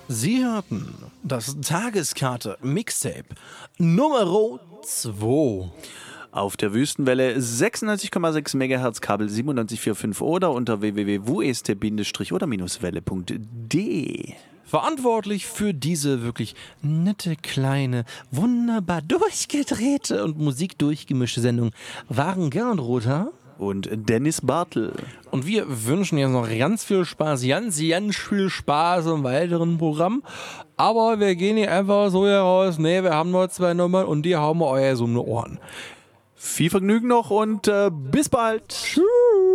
Sie hörten das Tageskarte Mixtape Nummer 2. Auf der Wüstenwelle 96,6 MHz, Kabel 97,45 oder unter www.wust-oder-welle.de. Verantwortlich für diese wirklich nette, kleine, wunderbar durchgedrehte und musikdurchgemischte Sendung waren Gernot Rother und Dennis Bartel. Und wir wünschen jetzt noch ganz viel Spaß, ganz viel Spaß im weiteren Programm. Aber wir gehen hier einfach so heraus, nee, wir haben noch 2 Nummern und die hauen wir euch so um die Ohren. Viel Vergnügen noch und bis bald. Tschüss.